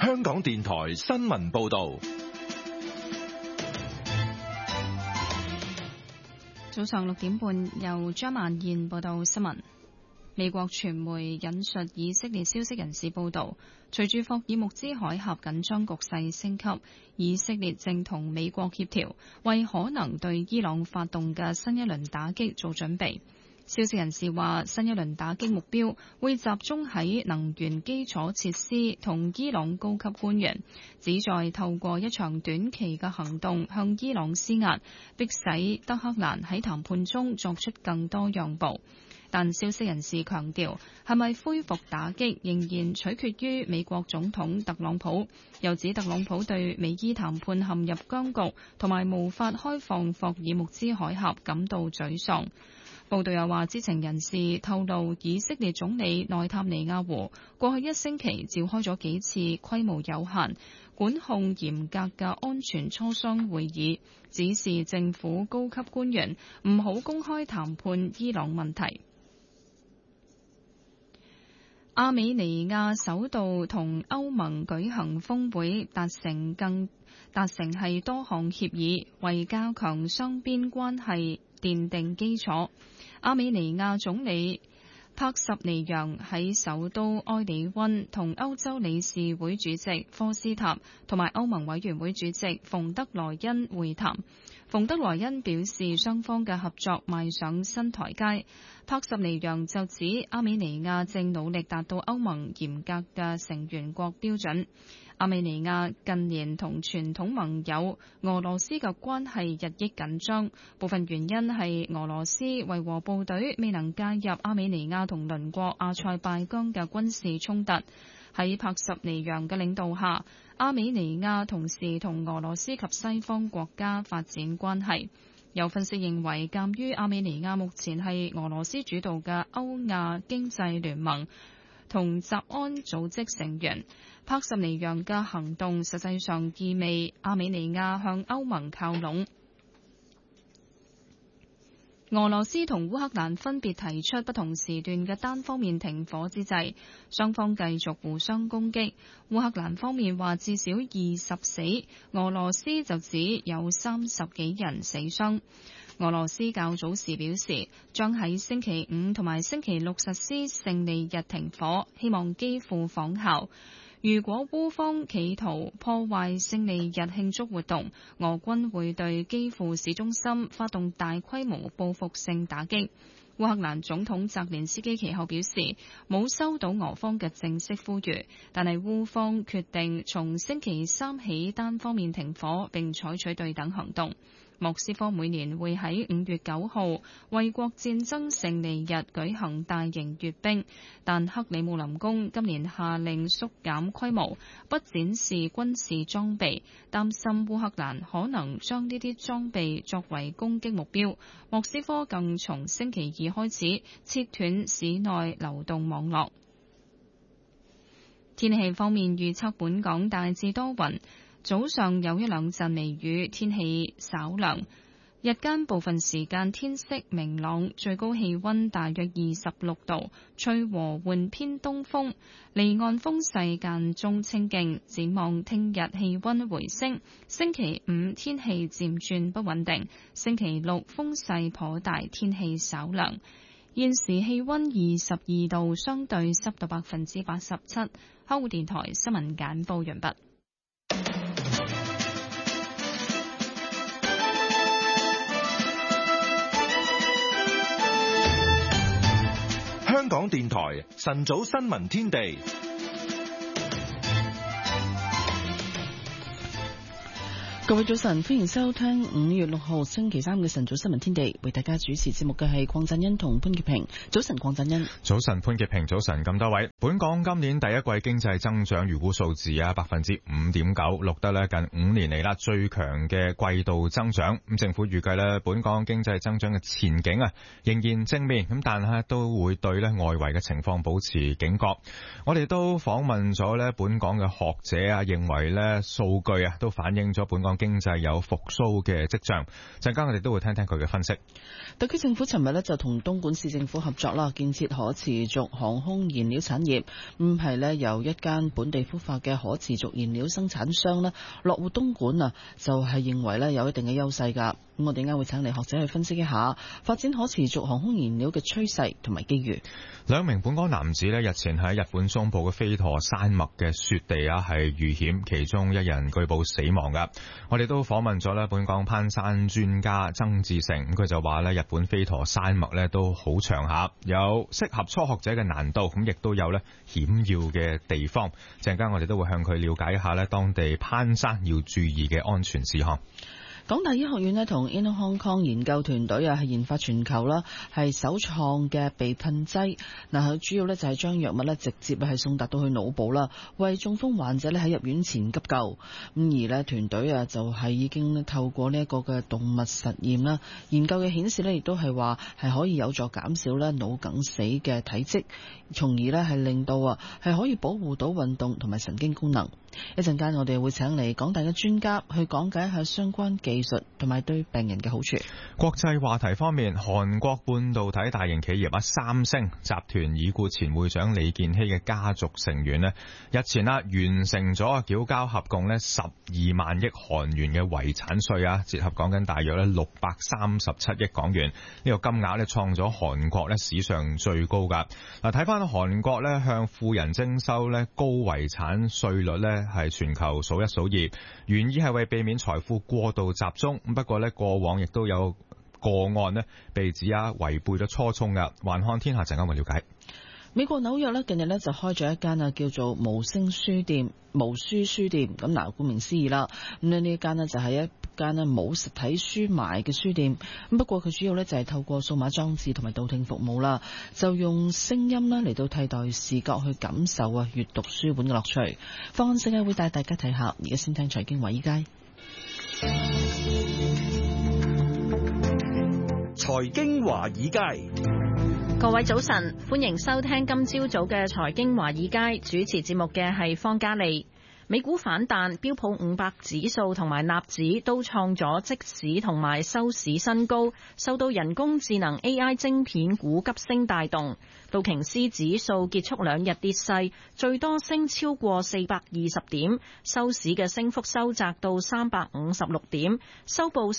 香港電台新聞報道。 早上6點半，由張曼燕報道新聞。美國傳媒引述以色列消息人士報道，隨住霍爾木茲海峽緊張局勢升級，以色列正同美國協調，為可能對伊朗發動嘅新一輪打擊做準備。消息人士話，新一輪打擊目標會集中喺能源基礎設施同伊朗高級官員，旨在透過一場短期嘅行動向伊朗施壓，迫使德黑蘭喺談判中作出更多讓步。但消息人士強調，係咪恢復打擊仍然取決於美國總統特朗普。又指特朗普對美伊談判陷入僵局同埋無法開放霍爾木茲海峽感到沮喪。報道又話，知情人士透露，以色列總理內塔尼亞胡過去1星期召開咗幾次規模有限、管控嚴格嘅安全磋商會議，指示政府高級官員唔好公開談判伊朗問題。亞美尼亞首度同歐盟舉行峰會，達成係多項協議，為加強雙邊關係奠定基礎。亞美尼亞總理帕什尼揚喺首都埃里溫同歐洲理事會主席科斯塔同埋歐盟委員會主席馮德萊恩會談。馮德萊恩表示，雙方嘅合作邁上新台階。帕什尼揚就指，亞美尼亞正努力達到歐盟嚴格嘅成員國標準。亞美尼亞近年同傳統盟友俄羅斯嘅關係日益緊張，部分原因係俄羅斯維和部隊未能介入亞美尼亞同鄰國阿塞拜疆嘅軍事衝突。喺帕什尼揚嘅領導下，亞美尼亞同時同俄羅斯及西方國家發展關係。有分析認為，鑑於亞美尼亞目前係俄羅斯主導嘅歐亞經濟聯盟同集安組織成員，帕什尼揚嘅行動實際上意味亞美尼亞向歐盟靠攏。俄羅斯同烏克蘭分別提出不同時段嘅單方面停火之際，雙方繼續互相攻擊。烏克蘭方面話至少20死，俄羅斯就指有30幾人死傷。俄羅斯較早時表示，將喺星期5同埋星期6實施勝利日停火，希望基輔仿效。如果烏方企圖破壞勝利日慶祝活動，俄軍會對基輔市中心發動大規模報復性打擊。烏克蘭總統澤連斯基其後表示，冇收到俄方嘅正式呼籲，但係烏方決定從星期3起單方面停火並採取對等行動。莫斯科每年會喺5月9號衛國戰爭勝利日舉行大型閱兵，但克里姆林宮今年下令縮減規模，不展示軍事裝備，擔心烏克蘭可能將呢啲裝備作為攻擊目標。莫斯科更從星期2開始切斷市內流動網絡。天氣方面預測，本港大致多雲，早上有1兩陣微雨，天氣稍涼。日間部分時間天色明朗，最高氣溫大約26度，吹和緩偏東風，離岸風勢間中清勁。展望聽日氣溫回升，星期5天氣漸轉不穩定，星期6風勢頗大，天氣稍涼。現時氣溫22度，相對濕度87%。香港電台新聞簡報完畢。 香港電台晨早新聞天地。 各位早晨，歡迎收聽5月6號星期三嘅晨早新聞天地。為大家主持節目嘅係鄺振欣同潘潔平。早晨，鄺振欣。 早晨，潘潔平。早晨，咁多位。本港今年第一季經濟增長預估數字5.9%，錄得近5年嚟最強嘅季度增長。咁政府預計本港經濟增長嘅前景仍然正面，咁但係都會對外圍嘅情況保持警覺。我哋都訪問咗本港嘅學者認為數據都反映咗本港經濟有復甦嘅跡象。陣間我哋都會聽聽佢嘅分析。 特區政府尋日呢就同東莞市政府合作啦，建設可持續航空燃料產業。係呢由一間本地孵化嘅可持續燃料生產商呢落戶東莞啊，就係認為呢有一定嘅優勢㗎。咁我哋啱會請嚟學者去分析一下發展可持續航空燃料嘅趨勢同埋機遇。 兩名本港男子呢日前喺日本中部嘅飛陀山脈嘅雪地啊係遇險，其中一人據報死亡㗎。我哋都訪問咗呢本港攀山專家曾志成，佢就話呢日本飛陀山脈呢都好長下，有適合初學者嘅難度，咁亦都有呢險要嘅地方。陣間我哋都會向佢了解一下呢當地攀山要注意嘅安全事項。 港大醫學院呢同 Inno Hong Kong 研究團隊係研發全球啦係首創嘅鼻噴劑。佢主要呢就係將藥物呢直接係送達到去腦部啦，為中風患者呢喺入院前急救。咁而呢團隊就係已經透過呢一個嘅動物實驗啦，研究嘅顯示呢亦都係話係可以有助減少呢腦梗死嘅體積，從而呢係令到係可以保護到運動同埋神經功能。一陣間我哋會請嚟港大嘅專家去講解一下相關技術同埋對病人嘅好處。 國際話題方面，韓國半導體大型企業三星集團已故前會長李健熙嘅家族成員日前完成咗繳交合共12萬億韓元嘅遺產稅折合講緊大約637億港元。呢個金額創咗韓國史上最高㗎。睇翻韓國向富人徵收高遺產稅率係全球數一數二，原意係為避免財富過度集中。不過過往亦都有個案被指違背咗初衷㗎。環看天下陣間會了解。 美國紐約近日就開咗一間叫做無聲書店、無書書店。咁顧名思義啦，咁呢一間就係一間冇實體書賣嘅書店。咁不過佢主要就係透過數碼裝置同埋導聽服務啦，就用聲音嚟到替代視覺去感受閱讀書本嘅樂趣。放眼世界會帶大家睇下，而家先聽財經華爾街。 財經華爾街， 各位早晨，歡迎收聽今朝早嘅財經華爾街，主持節目嘅係方嘉利。美股反彈，標普500指數同埋納指都創咗即市同埋收市新高，受到人工智能 AI 晶片股急升帶動。道瓊斯指數結束兩日跌勢，最多升超過420點，收市嘅升幅收窄到356點，收報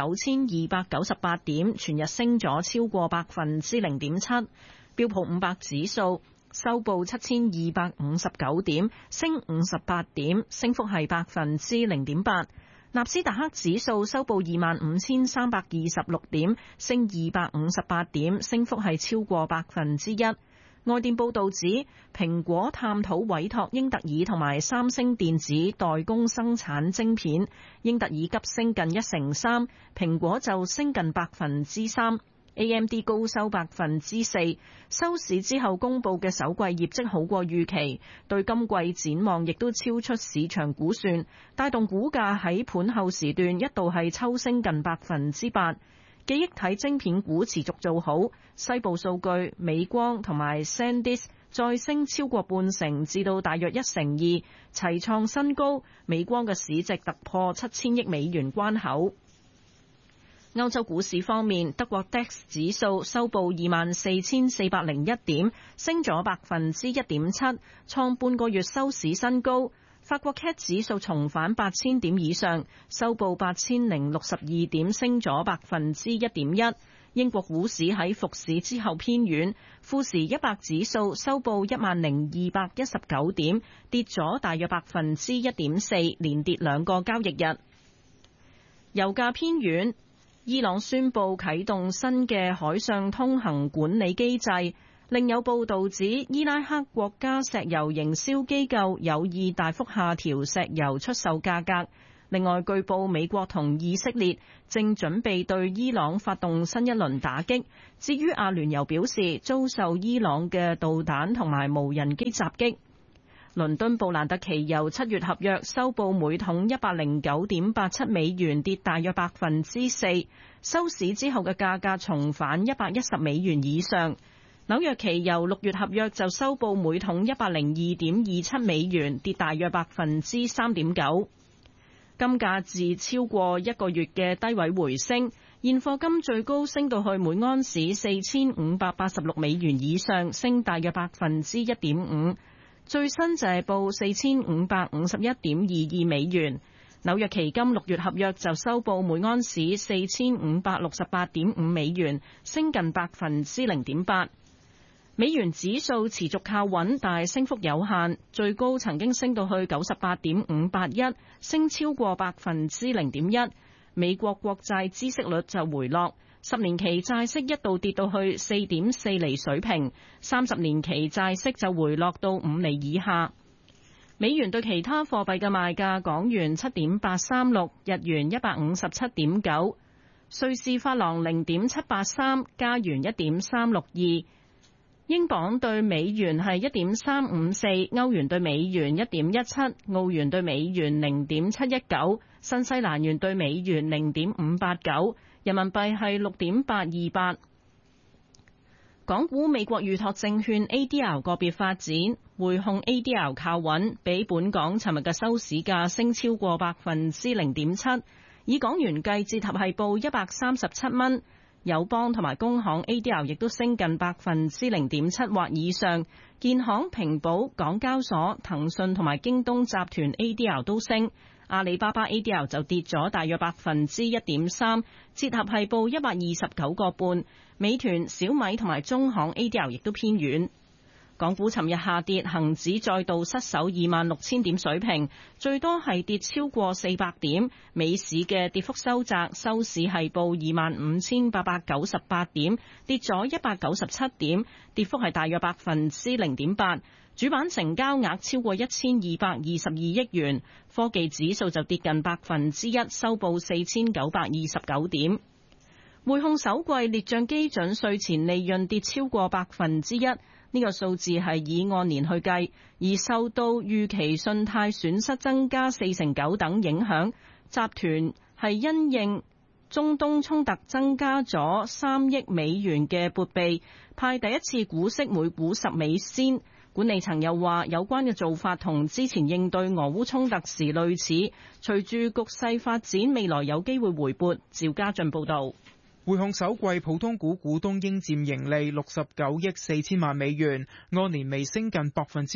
49,298點，全日升咗超過0.7%。標普500指數收報7259點，升58點，升幅係0.8%。納斯達克指數收報25,326點，升258點，升幅係超過1%。外電報導指，蘋果探討委託英特爾同埋三星電子代工生產晶片，英特爾急升近1成3%，蘋果就升近3%。AMD 高收4%，收市之後公佈嘅首季業績好過預期，對今季展望亦都超出市場估算，帶動股價喺盤後時段一度係抽升近8%。記憶體晶片股持續做好，西部數據、美光同埋 SanDisk 再升超過0.5%至到大約1.2%，齊創新高。美光嘅市值突破7000億美元關口。歐洲股市方面，德國 DAX 指數收報24,401點，升咗1.7%，創半個月收市新高。法國 CAC 指數重返8000點以上，收報8062點，升咗1.1%。英國股市喺復市之後偏軟，富時100指數收報10219點，跌咗大約1.4%，連跌2個交易日。油價偏軟。伊朗宣布啟動新嘅海上通行管理機制，另有報道指伊拉克國家石油營銷機構有意大幅下調石油出售價格。另外，據報美國同以色列正準備對伊朗發動新一輪打擊。至於阿聯酋表示遭受伊朗嘅導彈同埋無人機襲擊。倫敦布蘭特期油7月合約收報每桶109.87美元，跌大約4%，收市之後嘅價格重返110美元以上。紐約期油6月合約就收報每桶102.27美元，跌大約3.9%。 金價自超過一個月嘅低位回升，現貨金最高升到去每盎司4586美元以上，升大約1.5%。最新就係報4551.22美元。紐約期金6月合約就收報每盎司4568.5美元，升近0.8%。美元指數持續靠穩，但係升幅有限，最高曾經升到去98.581，升超過0.1%。美國國債孳息率就回落，10年期債息一度跌到去4.4厘水平，30年期債息就回落到5厘以下。美元對其他貨幣嘅賣價：港元7.836，日元157.9，瑞士法郎0.783，加元1.362。英鎊對美元係1.354，歐元對美元1.17，澳元對美元0.719，新西蘭元對美元0.589，人民幣係6.828。港股美國預託證券 ADR 個別發展，匯控 ADR 靠穩，比本港尋日嘅收市價升超過0.7%，以港元計，折合係報137蚊。友邦同埋工行 ADR 亦都升近0.7%或以上，建行、平保、港交所、騰訊同埋京東集團 ADR 都升，阿里巴巴 ADR 就跌咗大約1.3%，折合係報129個半。美團、小米同埋中行 ADR 亦都偏軟。港股尋日下跌，恒指再度失守26,000點水平，最多係跌超過400點。美市嘅跌幅收窄，收市係報25,898點，跌咗197點，跌幅係大約0.8%。主板成交額超過1222億元，科技指數就跌近1%，收報4,929點。匯控首季列賬基準稅前利潤跌超過1%。呢個數字係以按年去計，而受到預期信貸損失增加49%等影響，集團係因應中東衝突增加咗3億美元嘅撥備，派第一次股息每股10美仙。管理層又話，有關嘅做法同之前應對俄烏衝突時類似，隨住局勢發展，未來有機會回撥。趙家俊報導。 匯控首季普通股股東應佔盈利69億4千萬美元，按年微升近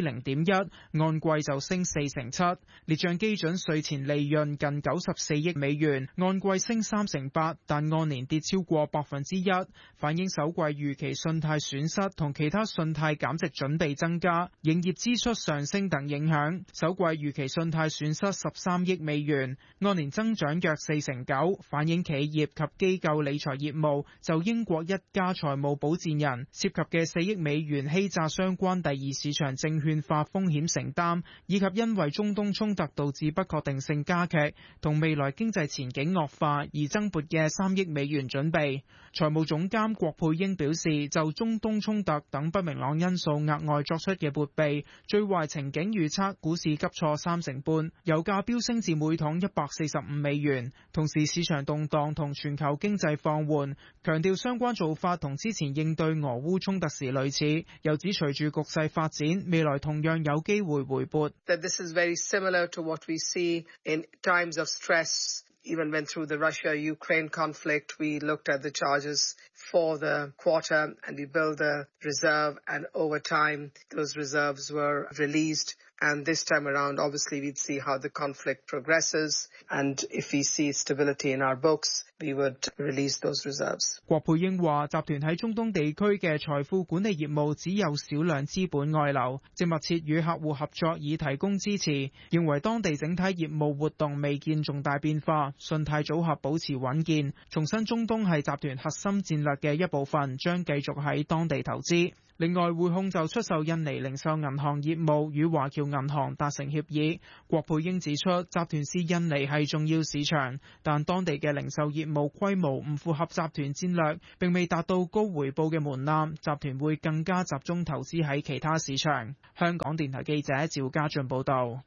0.1%，按季就升47%。列賬基準稅前利潤近94億美元，按季升3%，但按年跌超過1%，反映首季預期信貸損失同其他信貸減值準備增加、營業支出上升等影響。首季預期信貸損失13億美元，按年增長約49%，反映企業及機構理財業務就英國一家財務保薦人涉及嘅4億美元欺詐相關第二市場證券化風險承擔，以及因為中東衝突導致不確定性加劇同未來經濟前景惡化而增撥嘅3億美元準備。財務總監郭佩英表示，就中東衝突等不明朗因素額外作出嘅撥備，最壞情景預測股市急挫3%，油價飆升至每桶145美元。同時市場動盪同全球經濟放緩，強調相關做法同之前應對俄烏衝突時類似，又指隨住局勢發展，未來同樣有機會回撥。 This is very similar to what we see in times of stress. Even when through the Russia-Ukraine conflict, we looked at the charges for the quarter and we built the reserve, and over time those reserves were released. And this time around, obviously, we'd see how the conflict progresses. And if we see stability in our books, we would release those reserves. 郭佩英話，集團喺中東地區嘅財富管理業務只有少量資本外流，正密切與客戶合作以提供支持。認為當地整體業務活動未見重大變化，信貸組合保持穩健。重申中東係集團核心戰略嘅一部分，將繼續喺當地投資。另外，匯控就出售印尼零售銀行業務與華僑銀行達成協議。郭佩英指出，集團視印尼係重要市場，但當地嘅零售業務規模唔符合集團戰略，並未達到高回報嘅門檻，集團會更加集中投資喺其他市場。香港電台記者趙家俊報道。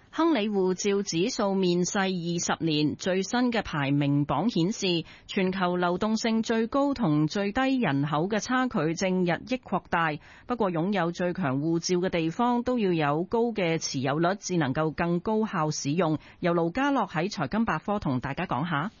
亨利護照指數面世20年，最新嘅排名榜顯示，全球流動性最高同最低人口嘅差距正日益擴大。不過擁有最強護照嘅地方都要有高嘅持有率，至能夠更高效使用。由盧家樂喺財金百科同大家講下。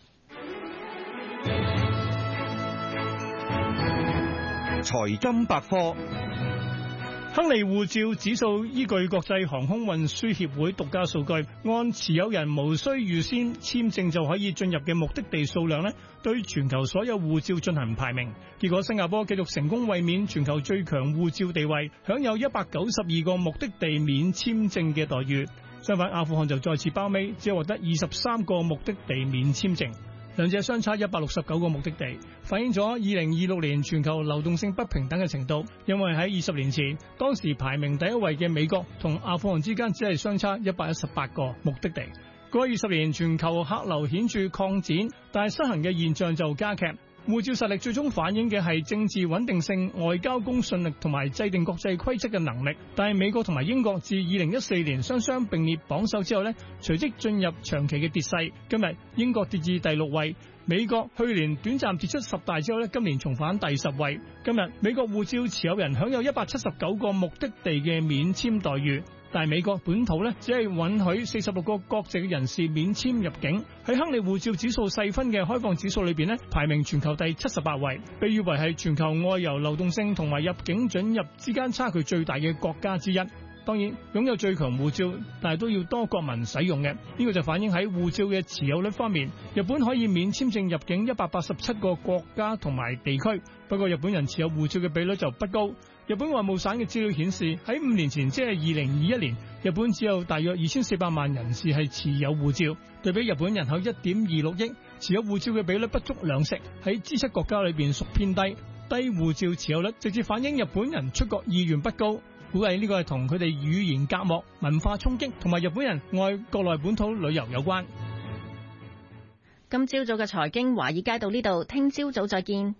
財金百科。 亨利護照指數依據國際航空運輸協會獨家數據，按持有人無需預先簽證就可以進入嘅目的地數量對全球所有護照進行排名。結果新加坡繼續成功衛冕全球最強護照地位，享有192個目的地免簽證嘅待遇。相反，阿富汗就再次包尾，只獲得23個目的地免簽證。兩者相差169個目的地，反映咗2026年全球流動性不平等嘅程度。因為喺20年前，當時排名第一位嘅美國同阿富汗之間只係相差118個目的地。過去20年，全球客流顯著擴展，但係失衡嘅現象就加劇。護照實力最終反映嘅係政治穩定性、外交公信力同埋制定國際規則嘅能力。但係美國同埋英國自2014年雙雙並列榜首之後隨即進入長期嘅跌勢。今日英國跌至第6位，美國去年短暫跌出10大之後今年重返第10位。今日美國護照持有人享有179個目的地嘅免簽待遇。但係美國本土只係允許46個國籍嘅人士免簽入境。喺亨利護照指數細分嘅開放指數裏邊排名全球第78位，被譽為係全球外遊流動性同埋入境准入之間差距最大嘅國家之一。當然擁有最強護照，但係都要多國民使用嘅。呢個就反映喺護照嘅持有率方面，日本可以免簽證入境187個國家同埋地區，不過日本人持有護照嘅比率就不高。日本外務省嘅資料顯示，喺5年前，即係2021年，日本只有大約2400萬人士係持有護照，對比日本人口1.26億，持有護照嘅比率不足20%，喺 G7 國家裏邊屬偏低。低護照持有率直接反映日本人出國意願不高，估計呢個係同佢哋語言隔膜、文化衝擊同埋日本人愛國內本土旅遊有關。 今朝早嘅財經華爾街到呢度，聽朝早再見。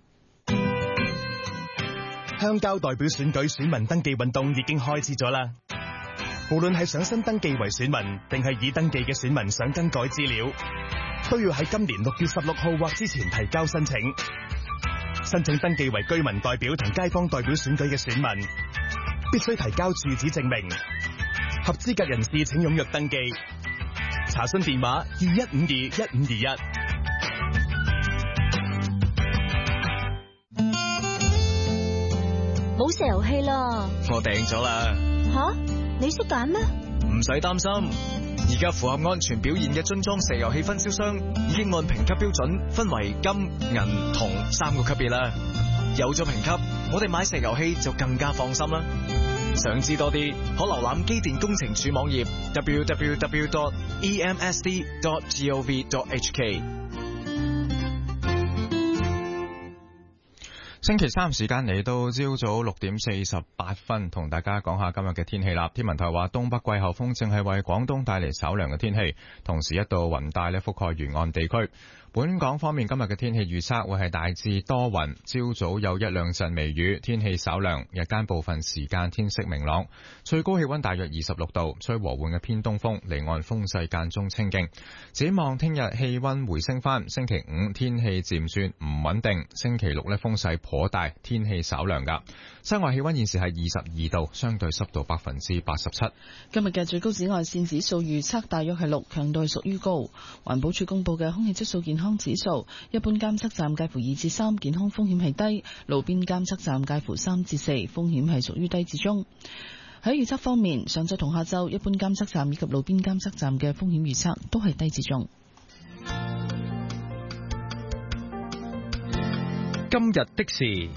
鄉郊代表選舉選民登記運動已經開始咗啦。無論係想新登記為選民，定係已登記嘅選民想更改資料，都要喺今年6月16號或之前提交申請。申請登記為居民代表同街坊代表選舉嘅選民，必須提交住址證明。合資格人士請踴躍登記。查詢電話21521521。 冇石油氣啦！ 我訂咗啦。 吓？你識揀咩？ 唔使擔心，而家符合安全表現嘅樽裝石油氣分銷商已經按評級標準分為金、銀、銅3個級別啦。有咗評級，我哋買石油氣就更加放心啦。想知多啲，可瀏覽機電工程署網頁 www.emsd.gov.hk。 星期三時間嚟到朝早6點48分，同大家講下今日嘅天氣啦。天文台話東北季候風正係為廣東帶嚟稍涼嘅天氣，同時一道雲帶覆蓋沿岸地區。本港方面今日嘅天氣預測會係大致多雲，朝早有1兩陣微雨，天氣稍涼，日間部分時間天色明朗，最高氣溫大約26度，吹和緩嘅偏東風，離岸風勢間中清勁。展望聽日氣溫回升翻，星期5天氣漸算唔穩定，星期6風勢頗大，天氣稍涼噶。室外氣溫現時係22度，相對濕度87%。 今日嘅最高紫外線指數預測大約係6，強度係屬於高。環保署公布嘅空氣質素健康指數，一般監測站介乎2至3，健康風險係低；路邊監測站介乎3至4，風險係屬於低至中。喺預測方面，上晝同下晝一般監測站以及路邊監測站嘅風險預測都係低至中。 今日的事。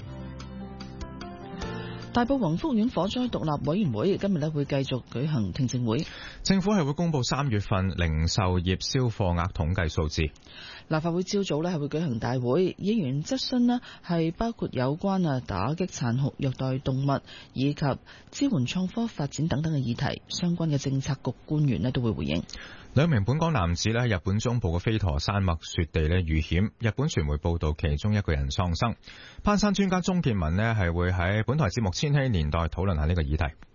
大埔宏福苑火災獨立委員會今日會繼續舉行聽證會。 政府係會公布3月份零售業銷貨額統計數字。 立法會朝早係會舉行大會，議員質詢係包括有關打擊殘酷虐待動物以及支援創科發展等等嘅議題，相關嘅政策局官員都會回應。 2名本港男子喺日本中部嘅飛陀山脈雪地遇險，日本傳媒報道其中1個人喪生。攀山專家鍾建文係會喺本台節目《千禧年代》討論下呢個議題。